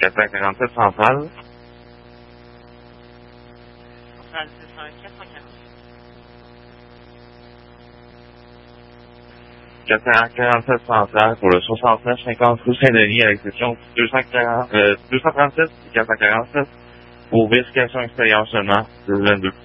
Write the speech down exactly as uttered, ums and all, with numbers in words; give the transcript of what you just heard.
quatre cent quarante-sept centrale. Centrale six cent un quatre cent quarante. quatre cent quarante-sept centrale pour le soixante-neuf cinquante rue Saint-Denis à l'exception deux cent quarante, euh, deux cent trente-sept et quatre cent quarante-sept pour vérification extérieure seulement, deux vingt-deux.